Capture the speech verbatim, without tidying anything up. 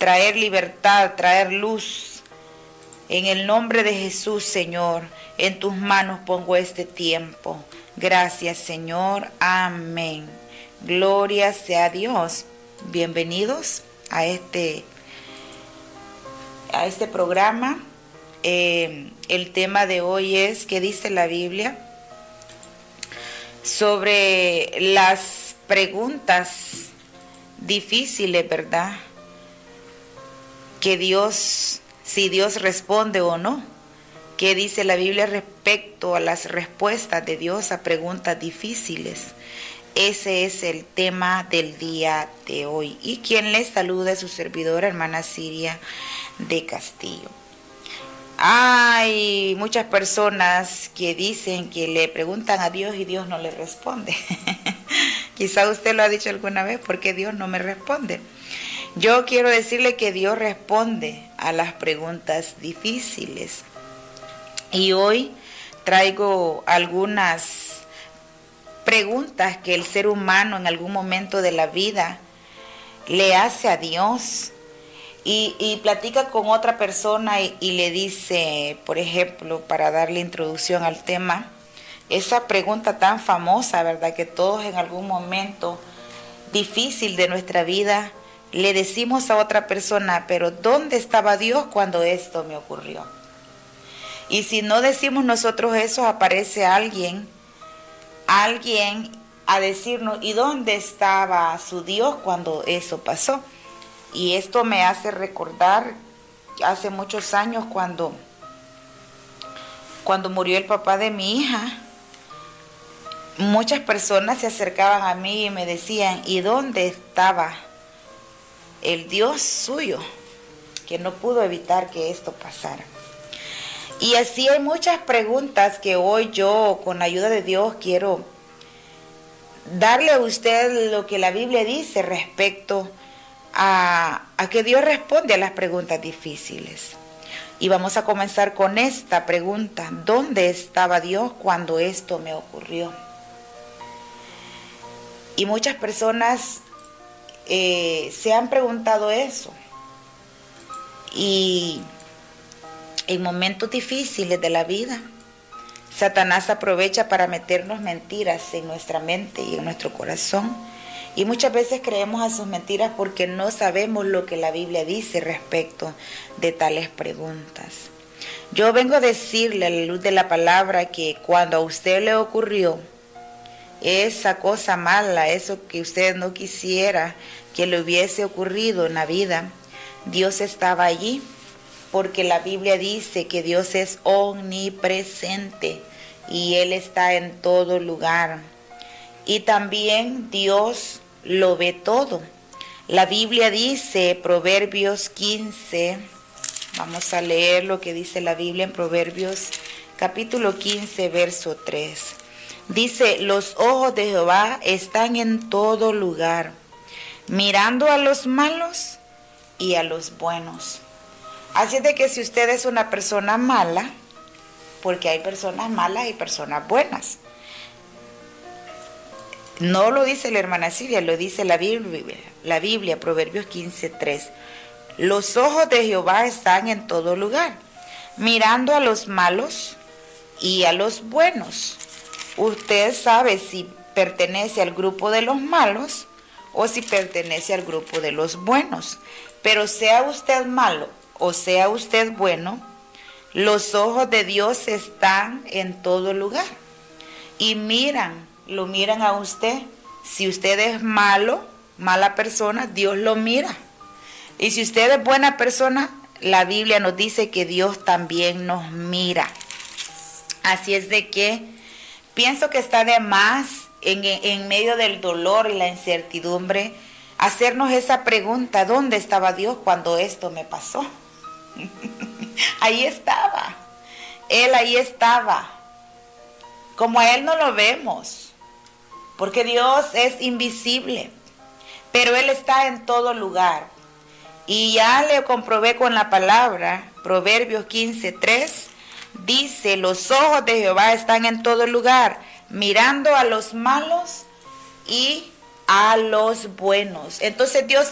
traer libertad, traer luz. En el nombre de Jesús, Señor, en tus manos pongo este tiempo. Gracias, Señor. Amén. Gloria sea a Dios. Bienvenidos a este, a este programa. Eh, el tema de hoy es, ¿qué dice la Biblia? Sobre las preguntas difíciles, ¿verdad? Que Dios, si Dios responde o no. ¿Qué dice la Biblia respecto a las respuestas de Dios a preguntas difíciles? Ese es el tema del día de hoy. Y quien les saluda es su servidora, hermana Siria de Castillo. Hay muchas personas que dicen que le preguntan a Dios y Dios no le responde. Quizá usted lo ha dicho alguna vez, ¿por qué Dios no me responde? Yo quiero decirle que Dios responde a las preguntas difíciles. Y hoy traigo algunas preguntas que el ser humano en algún momento de la vida le hace a Dios. Y, y platica con otra persona y, y le dice, por ejemplo, para darle introducción al tema, esa pregunta tan famosa, ¿verdad? Que todos en algún momento difícil de nuestra vida le decimos a otra persona, pero ¿dónde estaba Dios cuando esto me ocurrió? Y si no decimos nosotros eso, aparece alguien, alguien a decirnos, ¿y dónde estaba su Dios cuando eso pasó? Y esto me hace recordar hace muchos años cuando, cuando murió el papá de mi hija. Muchas personas se acercaban a mí y me decían, ¿y dónde estaba el Dios suyo? Que no pudo evitar que esto pasara. Y así hay muchas preguntas que hoy yo, con la ayuda de Dios, quiero darle a usted lo que la Biblia dice respecto a, a que Dios responde a las preguntas difíciles. Y vamos a comenzar con esta pregunta: ¿dónde estaba Dios cuando esto me ocurrió? Y muchas personas eh, se han preguntado eso. Y en momentos difíciles de la vida, Satanás aprovecha para meternos mentiras en nuestra mente y en nuestro corazón. Y muchas veces creemos a sus mentiras porque no sabemos lo que la Biblia dice respecto de tales preguntas. Yo vengo a decirle a la luz de la palabra que cuando a usted le ocurrió esa cosa mala, eso que usted no quisiera que le hubiese ocurrido en la vida, Dios estaba allí, porque la Biblia dice que Dios es omnipresente y Él está en todo lugar. Y también Dios lo ve todo. La Biblia dice, Proverbios quince, vamos a leer lo que dice la Biblia en Proverbios capítulo quince, verso tres. Dice, los ojos de Jehová están en todo lugar, mirando a los malos y a los buenos. Así es de que si usted es una persona mala, porque hay personas malas y personas buenas. No lo dice la hermana Silvia, lo dice la Biblia, la Biblia, Proverbios quince, tres. Los ojos de Jehová están en todo lugar, mirando a los malos y a los buenos. Usted sabe si pertenece al grupo de los malos o si pertenece al grupo de los buenos. Pero sea usted malo o sea usted bueno, los ojos de Dios están en todo lugar y miran, lo miran a usted. Si usted es malo, mala persona, Dios lo mira. Y si usted es buena persona, la Biblia nos dice que Dios también nos mira. Así es de que pienso que está de más en, en medio del dolor y la incertidumbre hacernos esa pregunta: ¿dónde estaba Dios cuando esto me pasó? Ahí estaba, Él ahí estaba, como a Él no lo vemos, porque Dios es invisible, pero Él está en todo lugar. Y ya le comprobé con la palabra, Proverbios quince, tres, dice, los ojos de Jehová están en todo lugar, mirando a los malos y a los buenos. Entonces Dios